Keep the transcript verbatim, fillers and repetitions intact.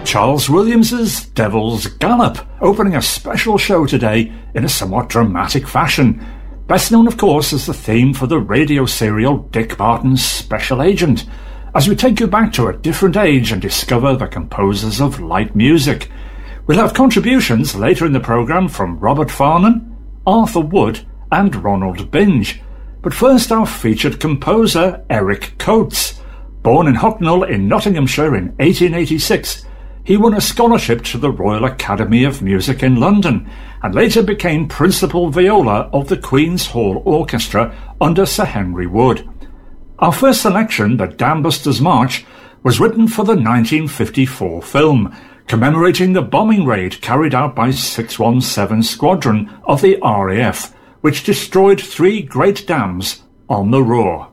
Charles Williams's Devil's Gallop, opening a special show today in a somewhat dramatic fashion. Best known, of course, as the theme for the radio serial Dick Barton's Special Agent, as we take you back to a different age and discover the composers of light music. We'll have contributions later in the programme from Robert Farnan, Arthur Wood and Ronald Binge. But first, our featured composer, Eric Coates. Born in Hucknall in Nottinghamshire in eighteen eighty-six, he won a scholarship to the Royal Academy of Music in London and later became principal viola of the Queen's Hall Orchestra under Sir Henry Wood. Our first selection, The Dambusters March, was written for the nineteen fifty-four film, commemorating the bombing raid carried out by six one seven Squadron of the R A F, which destroyed three great dams on the Ruhr.